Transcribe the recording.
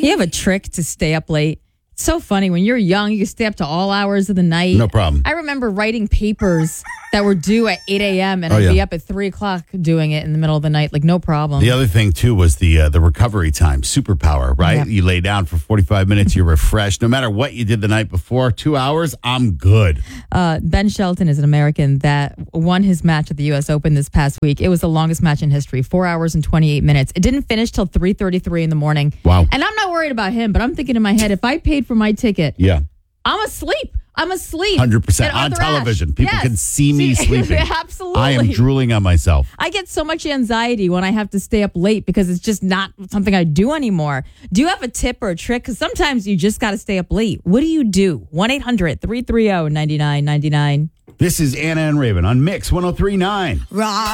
you have a trick to stay up late? It's so funny. When you're young, you can stay up to all hours of the night. No problem. I remember writing papers that were due at 8 a.m. and I'd be up at 3 o'clock doing it in the middle of the night, like no problem. The other thing, too, was the recovery time, superpower, right? Yep. You lay down for 45 minutes, you're refreshed. No matter what you did the night before, 2 hours, I'm good. Ben Shelton is an American that won his match at the U.S. Open this past week. It was the longest match in history, 4 hours and 28 minutes. It didn't finish till 3:33 in the morning. Wow. And I'm not worried about him, but I'm thinking in my head, if I paid for my ticket, Yeah. I'm asleep. 100% Get on Arthur television. Ashe. People Yes. can see me sleeping. Absolutely. I am drooling on myself. I get so much anxiety when I have to stay up late because it's just not something I do anymore. Do you have a tip or a trick? Because sometimes you just got to stay up late. What do you do? 1-800-330-9999. This is Anna and Raven on Mix 103.9.